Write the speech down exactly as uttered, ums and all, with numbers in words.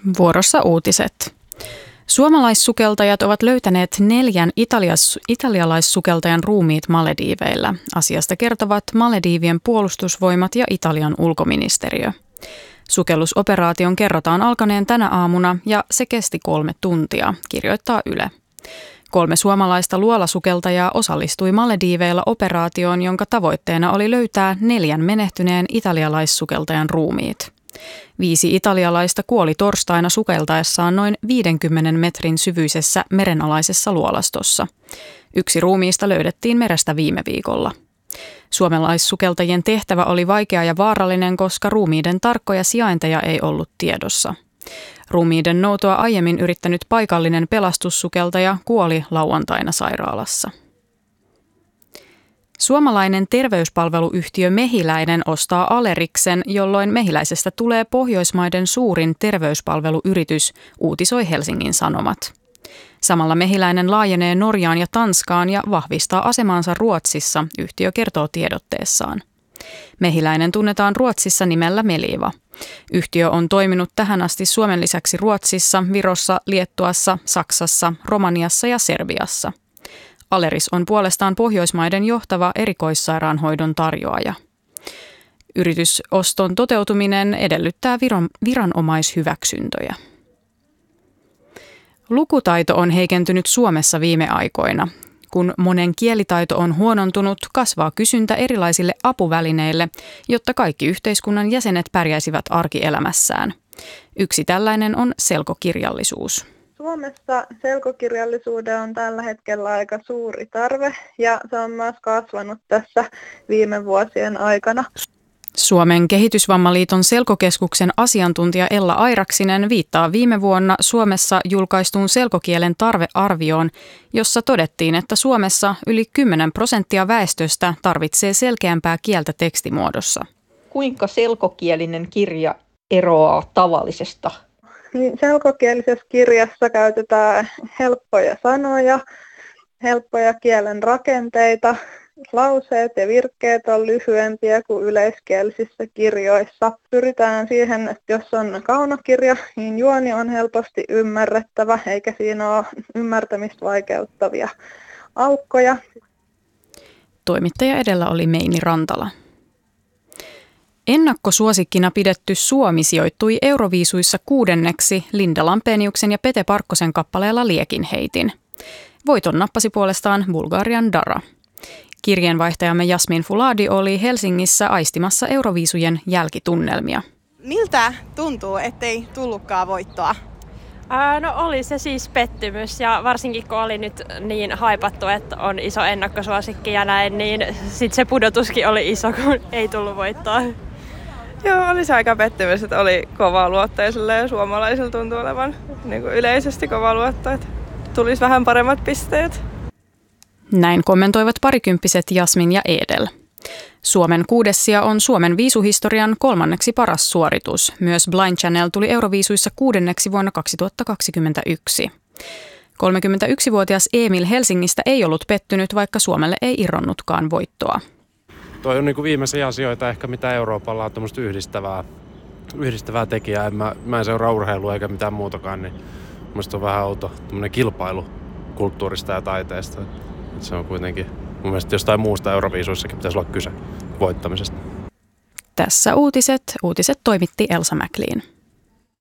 Vuorossa uutiset. Suomalaissukeltajat ovat löytäneet neljän italias, italialaissukeltajan ruumiit Malediiveillä. Asiasta kertovat Malediivien puolustusvoimat ja Italian ulkoministeriö. Sukellusoperaation kerrotaan alkaneen tänä aamuna ja se kesti kolme tuntia, kirjoittaa Yle. Kolme suomalaista luolasukeltajaa osallistui Malediiveilla operaatioon, jonka tavoitteena oli löytää neljän menehtyneen italialaissukeltajan ruumiit. Viisi italialaista kuoli torstaina sukeltaessaan noin viidenkymmenen metrin syvyisessä merenalaisessa luolastossa. Yksi ruumiista löydettiin merestä viime viikolla. Suomalaissukeltajien tehtävä oli vaikea ja vaarallinen, koska ruumiiden tarkkoja sijainteja ei ollut tiedossa. Ruumiiden noutoa aiemmin yrittänyt paikallinen pelastussukeltaja kuoli lauantaina sairaalassa. Suomalainen terveyspalveluyhtiö Mehiläinen ostaa Aleriksen, jolloin Mehiläisestä tulee Pohjoismaiden suurin terveyspalveluyritys, uutisoi Helsingin Sanomat. Samalla Mehiläinen laajenee Norjaan ja Tanskaan ja vahvistaa asemaansa Ruotsissa, yhtiö kertoo tiedotteessaan. Mehiläinen tunnetaan Ruotsissa nimellä Meliva. Yhtiö on toiminut tähän asti Suomen lisäksi Ruotsissa, Virossa, Liettuassa, Saksassa, Romaniassa ja Serbiassa. Aleris on puolestaan Pohjoismaiden johtava erikoissairaanhoidon tarjoaja. Yritysoston toteutuminen edellyttää viron, viranomaishyväksyntöjä. Lukutaito on heikentynyt Suomessa viime aikoina. Kun monen kielitaito on huonontunut, kasvaa kysyntä erilaisille apuvälineille, jotta kaikki yhteiskunnan jäsenet pärjäisivät arkielämässään. Yksi tällainen on selkokirjallisuus. Suomessa selkokirjallisuuden on tällä hetkellä aika suuri tarve ja se on myös kasvanut tässä viime vuosien aikana. Suomen kehitysvammaliiton selkokeskuksen asiantuntija Ella Airaksinen viittaa viime vuonna Suomessa julkaistuun selkokielen tarvearvioon, jossa todettiin, että Suomessa yli kymmenen prosenttia väestöstä tarvitsee selkeämpää kieltä tekstimuodossa. Kuinka selkokielinen kirja eroaa tavallisesta? Niin selkokielisessä kirjassa käytetään helppoja sanoja, helppoja kielen rakenteita. Lauseet ja virkkeet on lyhyempiä kuin yleiskielisissä kirjoissa. Pyritään siihen, että jos on kaunokirja, niin juoni on helposti ymmärrettävä, eikä siinä ole ymmärtämistä vaikeuttavia aukkoja. Toimittaja edellä oli Meini Rantala. Ennakkosuosikkina pidetty Suomi sijoittui Euroviisuissa kuudenneksi Linda Lampeniuksen ja Pete Parkkosen kappaleella Liekinheitin. Voiton nappasi puolestaan Bulgarian Dara. Kirjeenvaihtajamme Jasmin Fuladi oli Helsingissä aistimassa Euroviisujen jälkitunnelmia. Miltä tuntuu, ettei tullutkaan voittoa? Ää, no oli se siis pettymys ja varsinkin kun oli nyt niin haipattu, että on iso ennakkosuosikki ja näin, niin sitten se pudotuskin oli iso, kun ei tullut voittoa. Joo, oli se aika pettymys, että oli kova luottaisille ja suomalaisilla tuntuu olevan niin kuin yleisesti kova luotto, että tulisi vähän paremmat pisteet. Näin kommentoivat parikymppiset Jasmin ja Edel. Suomen kuudes sija on Suomen viisuhistorian kolmanneksi paras suoritus. Myös Blind Channel tuli Euroviisuissa kuudenneksi vuonna kaksituhattakaksikymmentäyksi. kolmekymmentäyksivuotias Emil Helsingistä ei ollut pettynyt, vaikka Suomelle ei irronnutkaan voittoa. Toi on niin kuin viimeisiä asioita ehkä mitä Euroopalla on tämmöistä yhdistävää, yhdistävää tekijää. En mä, mä en seuraa urheilua eikä mitään muutakaan, niin musta on vähän outo tämmöinen kilpailu kulttuurista ja taiteesta. Et se on kuitenkin, mun mielestä jostain muusta Euroviisuissakin pitäisi olla kyse voittamisesta. Tässä uutiset. Uutiset toimitti Elsa Mäkliin.